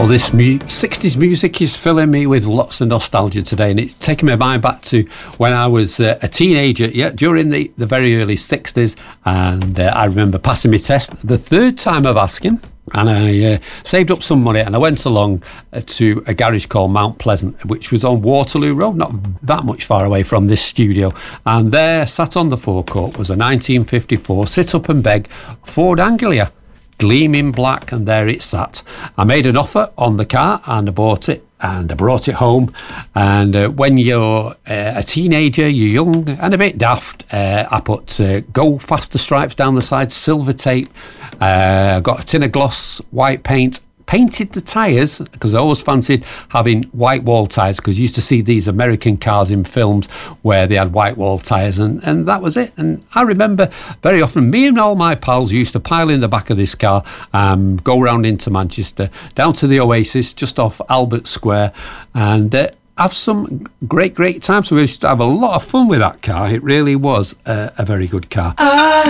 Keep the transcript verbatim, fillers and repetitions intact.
Well, this mu- sixties music is filling me with lots of nostalgia today, and it's taking my mind back to when I was uh, a teenager, yeah, during the, the very early sixties, and uh, I remember passing my test the third time of asking, and I uh, saved up some money, and I went along uh, to a garage called Mount Pleasant, which was on Waterloo Road, not that much far away from this studio, and there, sat on the forecourt, was a nineteen fifty-four Sit Up and Beg Ford Anglia, gleaming black, and there it sat. I made an offer on the car and I bought it and I brought it home. And uh, when you're uh, a teenager, you're young and a bit daft, uh, I put uh, Go Faster stripes down the side, silver tape, uh, got a tin of gloss white paint, painted the tyres, because I always fancied having white wall tyres, because you used to see these American cars in films where they had white wall tyres, and, and that was it. And I remember very often me and all my pals used to pile in the back of this car, um, go round into Manchester, down to the Oasis just off Albert Square, and uh, have some great, great times. So we used to have a lot of fun with that car. It really was uh, a very good car. Ah.